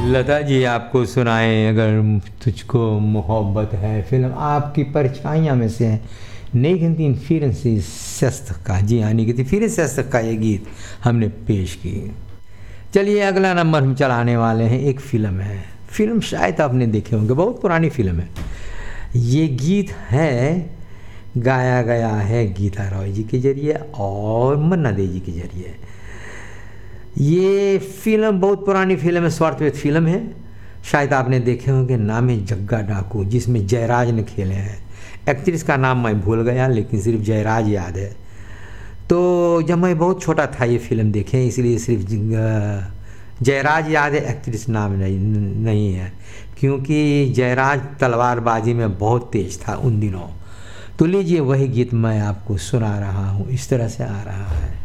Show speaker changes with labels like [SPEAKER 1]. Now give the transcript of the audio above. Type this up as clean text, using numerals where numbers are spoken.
[SPEAKER 1] लता जी आपको सुनाएं अगर तुझको मोहब्बत है, फिल्म आपकी परछाइयाँ में से है। नहीं गिनती फिर शस्त का, जी हाँ नहीं फिर शस्त का ये गीत हमने पेश की। चलिए अगला नंबर हम चलाने वाले हैं। एक फिल्म है, फिल्म शायद आपने देखे होंगे, बहुत पुरानी फिल्म है। ये गीत है गाया गया है गीता रॉय जी के जरिए और मन्ना दे जी के जरिए। ये फिल्म बहुत पुरानी फिल्म है, स्वार्थवेद फिल्म है, शायद आपने देखे होंगे। नाम है जग्गा डाकू, जिसमें जयराज ने खेले हैं। एक्ट्रेस का नाम मैं भूल गया, लेकिन सिर्फ जयराज याद है। तो जब मैं बहुत छोटा था ये फिल्म देखे, इसलिए सिर्फ जयराज याद है, एक्ट्रेस नाम नहीं है, क्योंकि जयराज तलवारबाजी में बहुत तेज था उन दिनों। तो लीजिए वही गीत मैं आपको सुना रहा हूँ, इस तरह से आ रहा है।